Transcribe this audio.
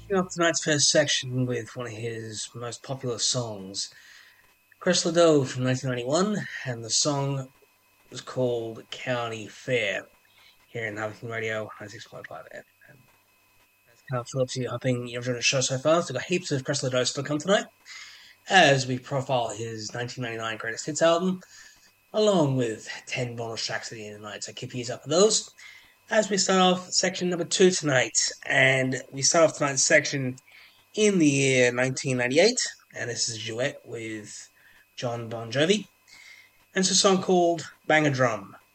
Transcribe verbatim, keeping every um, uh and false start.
Kicking off tonight's first section with one of his most popular songs, Chris Ledoux from nineteen ninety-one, and the song was called County Fair, here in Huffington Radio ninety-six point five F M. As Carl Phillips, you're hoping you've enjoyed the show so far, so we've got heaps of Chris Ledoux still come tonight, as we profile his nineteen ninety-nine Greatest Hits album, along with ten bonus tracks at the end of the night, so keep your ears up for those. As we start off section number two tonight, and we start off tonight's section in the year nineteen ninety-eight, and this is a duet with John Bon Jovi. And it's a song called Bang a Drum.